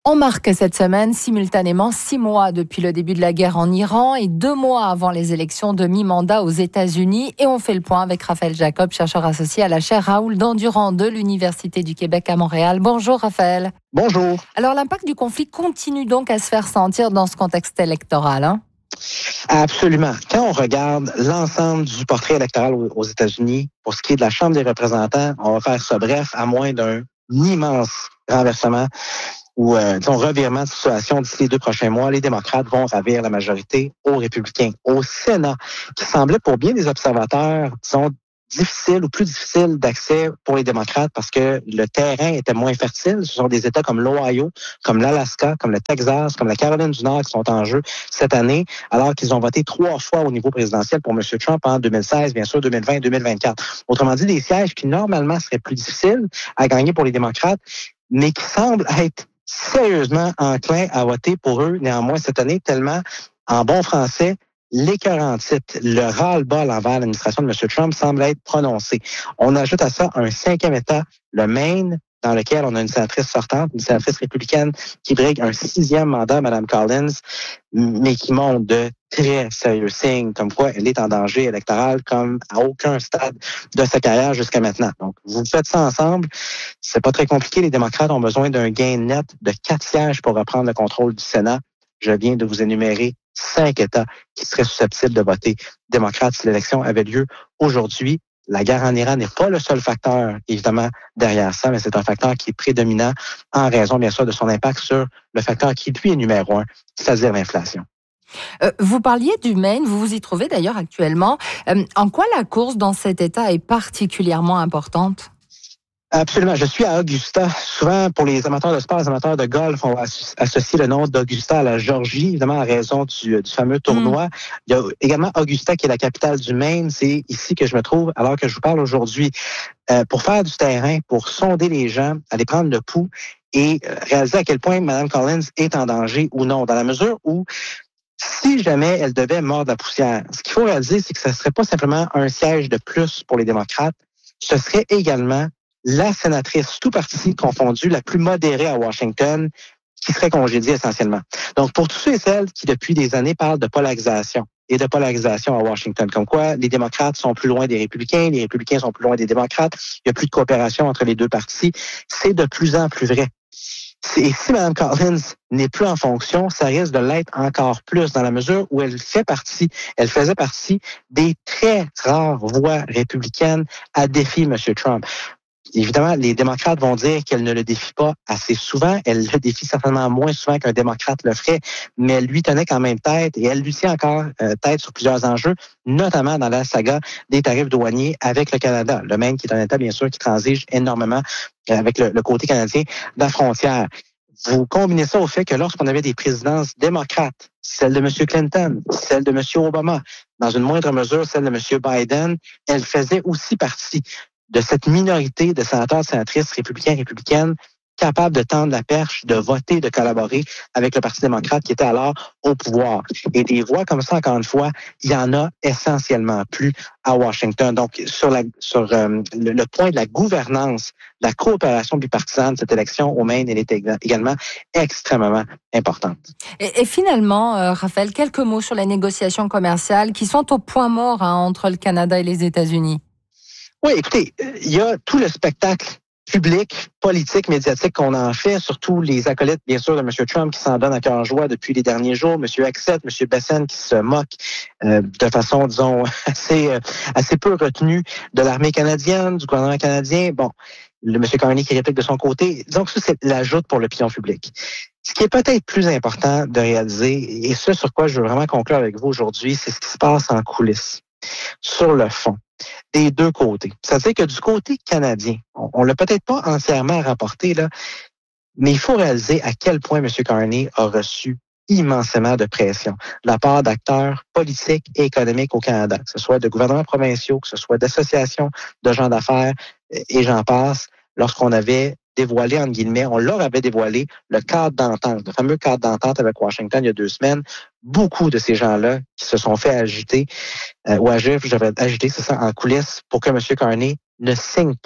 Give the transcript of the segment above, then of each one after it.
On marque cette semaine simultanément 6 mois depuis le début de la guerre en Iran et 2 mois avant les élections de mi-mandat aux États-Unis. Et on fait le point avec Raphaël Jacob, chercheur associé à la chaire Raoul Dandurand de l'Université du Québec à Montréal. Bonjour Raphaël. Bonjour. Alors l'impact du conflit continue donc à se faire sentir dans ce contexte électoral, hein? Absolument. Quand on regarde l'ensemble du portrait électoral aux États-Unis, pour ce qui est de la Chambre des représentants, on va faire ça bref, à moins d'un immense renversement ou un revirement de situation d'ici les 2 prochains mois, les démocrates vont ravir la majorité aux républicains. Au Sénat, qui semblait pour bien des observateurs, difficile ou plus difficile d'accès pour les démocrates parce que le terrain était moins fertile. Ce sont des États comme l'Ohio, comme l'Alaska, comme le Texas, comme la Caroline du Nord qui sont en jeu cette année, alors qu'ils ont voté 3 fois au niveau présidentiel pour M. Trump en 2016, bien sûr, 2020 et 2024. Autrement dit, des sièges qui normalement seraient plus difficiles à gagner pour les démocrates, mais qui semblent être sérieusement enclins à voter pour eux néanmoins cette année, tellement, en bon français, l'écœurant titre, le ras-le-bas envers l'administration de M. Trump semble être prononcé. On ajoute à ça un 5e État, le Maine, dans lequel on a une sénatrice sortante, une sénatrice républicaine qui brigue un 6e mandat, Mme Collins, mais qui montre de très sérieux signes comme quoi elle est en danger électoral comme à aucun stade de sa carrière jusqu'à maintenant. Donc, vous faites ça ensemble, c'est pas très compliqué. Les démocrates ont besoin d'un gain net de 4 sièges pour reprendre le contrôle du Sénat. Je viens de vous énumérer 5 États qui seraient susceptibles de voter démocrate si l'élection avait lieu aujourd'hui. La guerre en Iran n'est pas le seul facteur, évidemment, derrière ça, mais c'est un facteur qui est prédominant en raison, bien sûr, de son impact sur le facteur qui, lui, est numéro 1, c'est-à-dire l'inflation. Vous parliez du Maine, vous vous y trouvez d'ailleurs actuellement. En quoi la course dans cet État est particulièrement importante? Absolument. Je suis à Augusta. Souvent, pour les amateurs de sport, les amateurs de golf, on va associer le nom d'Augusta à la Géorgie, évidemment, à raison du fameux tournoi. Il y a également Augusta, qui est la capitale du Maine. C'est ici que je me trouve, alors que je vous parle aujourd'hui. Pour faire du terrain, pour sonder les gens, aller prendre le pouls et réaliser à quel point Mme Collins est en danger ou non, dans la mesure où si jamais elle devait mordre la poussière, ce qu'il faut réaliser, c'est que ce ne serait pas simplement un siège de plus pour les démocrates, ce serait également la sénatrice, tout parti confondu, la plus modérée à Washington, qui serait congédiée essentiellement. Donc, pour tous ceux et celles qui, depuis des années, parlent de polarisation et de polarisation à Washington, comme quoi les démocrates sont plus loin des républicains, les républicains sont plus loin des démocrates, il n'y a plus de coopération entre les deux partis, c'est de plus en plus vrai. Et si Mme Collins n'est plus en fonction, ça risque de l'être encore plus dans la mesure où elle faisait partie des très rares voix républicaines à défier M. Trump. Évidemment, les démocrates vont dire qu'elle ne le défie pas assez souvent. Elle le défie certainement moins souvent qu'un démocrate le ferait, mais elle lui tenait quand même tête et elle lui tient encore tête sur plusieurs enjeux, notamment dans la saga des tarifs douaniers avec le Canada. Le Maine qui est un État, bien sûr, qui transige énormément avec le côté canadien de la frontière. Vous combinez ça au fait que lorsqu'on avait des présidences démocrates, celle de M. Clinton, celle de M. Obama, dans une moindre mesure, celle de M. Biden, elle faisait aussi partie de cette minorité de sénateurs et sénatrices républicaines capables de tendre la perche, de voter, de collaborer avec le Parti démocrate qui était alors au pouvoir. Et des voix comme ça, encore une fois, il y en a essentiellement plus à Washington. Donc, sur le point de la gouvernance, de la coopération bipartisane, cette élection au Maine, elle est également extrêmement importante. Et finalement, Raphaël, quelques mots sur les négociations commerciales qui sont au point mort entre le Canada et les États-Unis. Oui, écoutez, il y a tout le spectacle public, politique, médiatique qu'on en fait, surtout les acolytes, bien sûr, de M. Trump qui s'en donne à cœur joie depuis les derniers jours, M. Hegseth, M. Bessent qui se moque de façon, disons, assez peu retenue de l'armée canadienne, du gouvernement canadien. Bon, le M. Carney qui réplique de son côté. Disons que ça, c'est l'ajout pour l'opinion publique. Ce qui est peut-être plus important de réaliser, et ce sur quoi je veux vraiment conclure avec vous aujourd'hui, c'est ce qui se passe en coulisses, sur le fond, des deux côtés. C'est-à-dire que du côté canadien, on l'a peut-être pas entièrement rapporté, là, mais il faut réaliser à quel point M. Carney a reçu immensément de pression de la part d'acteurs politiques et économiques au Canada, que ce soit de gouvernements provinciaux, que ce soit d'associations de gens d'affaires, et j'en passe, lorsqu'on avait dévoilé, entre guillemets, on leur avait dévoilé le cadre d'entente, le fameux cadre d'entente avec Washington il y a 2 semaines. Beaucoup de ces gens-là qui se sont fait agiter, c'est ça, en coulisses, pour que M. Carney ne signe pas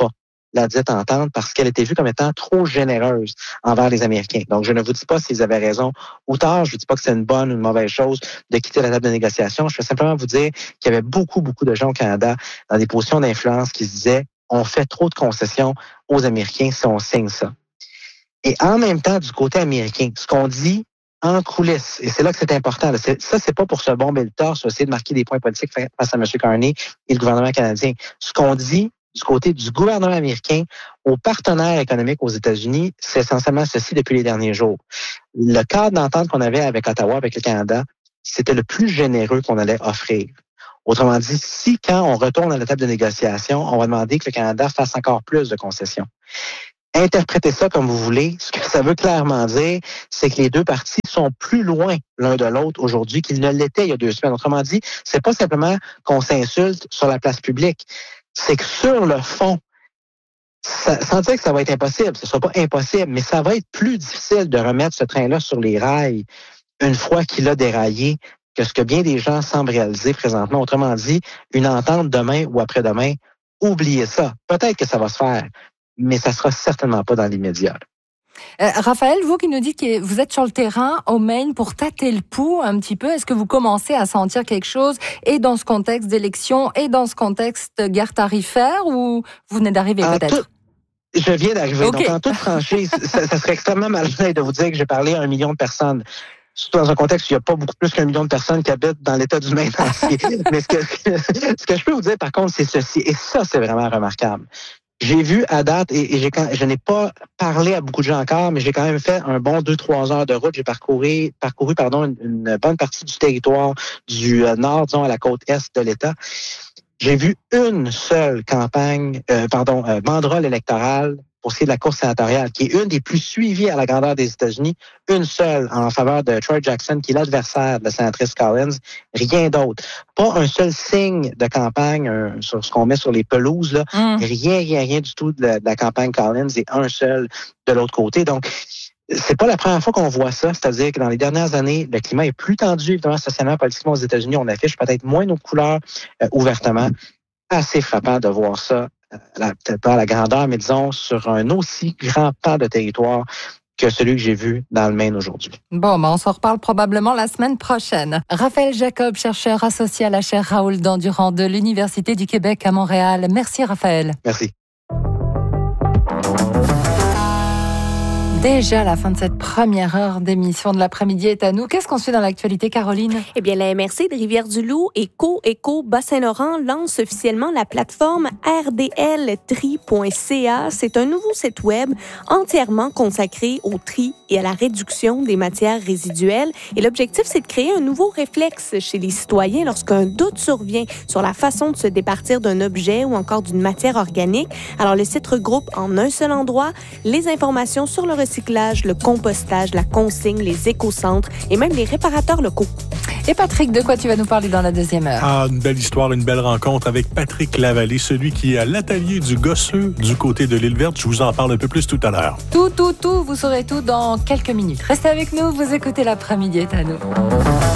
la dite entente parce qu'elle était vue comme étant trop généreuse envers les Américains. Donc, je ne vous dis pas s'ils avaient raison ou tort. Je ne vous dis pas que c'est une bonne ou une mauvaise chose de quitter la table de négociation. Je veux simplement vous dire qu'il y avait beaucoup de gens au Canada dans des positions d'influence qui se disaient on fait trop de concessions aux Américains si on signe ça. Et en même temps, du côté américain, ce qu'on dit en coulisses, et c'est là que c'est important, là, c'est pas pour se bomber le torse ou essayer de marquer des points politiques face à M. Carney et le gouvernement canadien. Ce qu'on dit du côté du gouvernement américain aux partenaires économiques aux États-Unis, c'est essentiellement ceci depuis les derniers jours. Le cadre d'entente qu'on avait avec Ottawa, avec le Canada, c'était le plus généreux qu'on allait offrir. Autrement dit, si quand on retourne à la table de négociation, on va demander que le Canada fasse encore plus de concessions. Interprétez ça comme vous voulez. Ce que ça veut clairement dire, c'est que les deux partis sont plus loin l'un de l'autre aujourd'hui qu'ils ne l'étaient il y a 2 semaines. Autrement dit, c'est pas simplement qu'on s'insulte sur la place publique. C'est que sur le fond, sans dire que ça va être impossible, ce ne sera pas impossible, mais ça va être plus difficile de remettre ce train-là sur les rails une fois qu'il a déraillé que ce que bien des gens semblent réaliser présentement. Autrement dit, une entente demain ou après-demain, oubliez ça. Peut-être que ça va se faire, mais ça sera certainement pas dans l'immédiat. Raphaël, vous qui nous dites que vous êtes sur le terrain au Maine pour tâter le pouls un petit peu, est-ce que vous commencez à sentir quelque chose et dans ce contexte d'élection et dans ce contexte guerre tarifaire ou vous venez d'arriver peut-être? Je viens d'arriver. Okay. Donc, en toute franchise, ça serait extrêmement malhonnête de vous dire que j'ai parlé à 1 million de personnes. Surtout dans un contexte où il n'y a pas beaucoup plus qu'1 million de personnes qui habitent dans l'État du Maine entier. Mais ce que je peux vous dire, par contre, c'est ceci. Et ça, c'est vraiment remarquable. J'ai vu à date, et je n'ai pas parlé à beaucoup de gens encore, mais j'ai quand même fait un bon 2-3 heures de route. J'ai parcouru une bonne partie du territoire du nord, disons, à la côte est de l'État. J'ai vu une seule banderole électorale pour ce qui est de la course sénatoriale, qui est une des plus suivies à la grandeur des États-Unis, une seule en faveur de Troy Jackson, qui est l'adversaire de la sénatrice Collins, rien d'autre. Pas un seul signe de campagne sur ce qu'on met sur les pelouses, là. Rien du tout de la campagne Collins et un seul de l'autre côté. Donc, c'est pas la première fois qu'on voit ça, c'est-à-dire que dans les dernières années, le climat est plus tendu, évidemment, socialement, politiquement aux États-Unis. On affiche peut-être moins nos couleurs ouvertement. Assez frappant de voir ça, peut-être pas à la grandeur, mais disons sur un aussi grand pan de territoire que celui que j'ai vu dans le Maine aujourd'hui. Bon, on s'en reparle probablement la semaine prochaine. Raphaël Jacob, chercheur associé à la chaire Raoul Dandurand de l'Université du Québec à Montréal. Merci Raphaël. Merci. Déjà la fin de cette première heure d'émission de l'après-midi est à nous. Qu'est-ce qu'on suit dans l'actualité, Caroline? Eh bien, la MRC de Rivière-du-Loup et Éco Bas-Saint-Laurent lance officiellement la plateforme rdltri.ca. C'est un nouveau site web entièrement consacré au tri et à la réduction des matières résiduelles. Et l'objectif, c'est de créer un nouveau réflexe chez les citoyens lorsqu'un doute survient sur la façon de se départir d'un objet ou encore d'une matière organique. Alors, le site regroupe en un seul endroit les informations sur le recyclage, le compostage, la consigne, les éco-centres et même les réparateurs locaux. Et Patrick, de quoi tu vas nous parler dans la deuxième heure? Ah, une belle histoire, une belle rencontre avec Patrick Lavallée, celui qui est à l'atelier du Gosseux du côté de l'île Verte. Je vous en parle un peu plus tout à l'heure. Tout, vous saurez tout dans quelques minutes. Restez avec nous, vous écoutez l'après-midi est à nous.